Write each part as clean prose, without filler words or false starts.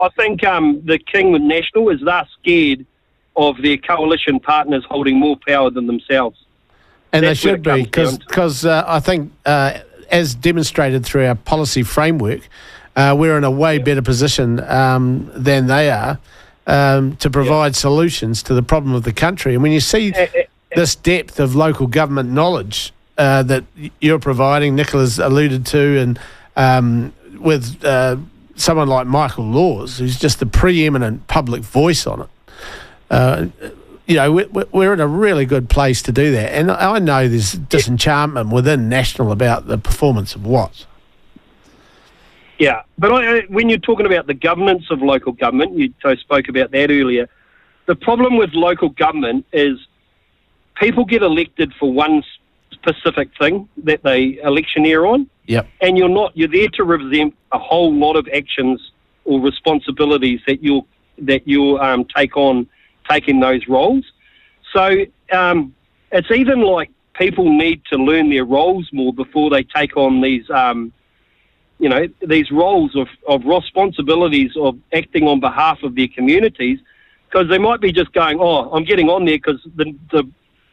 I think the King with National is they're scared of their coalition partners holding more power than themselves. And That's they should be, because I think, as demonstrated through our policy framework, we're in a way better position than they are to provide solutions to the problem of the country. And when you see this depth of local government knowledge that you're providing, Nicola's alluded to, and with someone like Michael Laws, who's just the preeminent public voice on it, we're in a really good place to do that. And I know there's disenchantment within National about the performance of Watts. Yeah, but when you're talking about the governance of local government, you spoke about that earlier, the problem with local government is people get elected for one specific thing that they electioneer on. Yep. And you're there to represent a whole lot of actions or responsibilities that you take on taking those roles. So it's even like people need to learn their roles more before they take on these these roles of responsibilities of acting on behalf of their communities, because they might be just going, I'm getting on there because the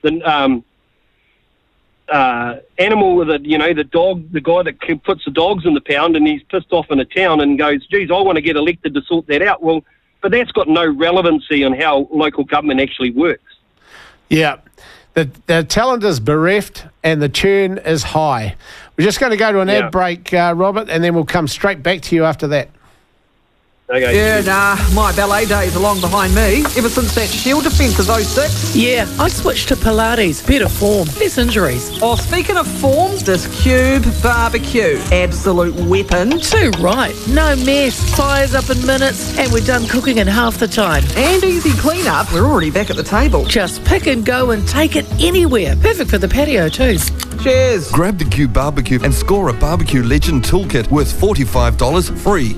animal, the dog, the guy that puts the dogs in the pound, and he's pissed off in a town and goes, geez, I want to get elected to sort that out. Well, but that's got no relevancy on how local government actually works. Yeah. The talent is bereft and the churn is high. We're just going to go to an ad break, Robert, and then we'll come straight back to you after that. Okay. Yeah, my ballet days are long behind me. Ever since that Shield defence of 06. Yeah, I switched to Pilates. Better form, less injuries. Oh, speaking of form, this Cube barbecue. Absolute weapon. Too right. No mess. Fires up in minutes, and we're done cooking in half the time. And easy clean-up. We're already back at the table. Just pick and go and take it anywhere. Perfect for the patio too. Cheers. Grab the Cube barbecue and score a Barbecue Legend toolkit worth $45 free.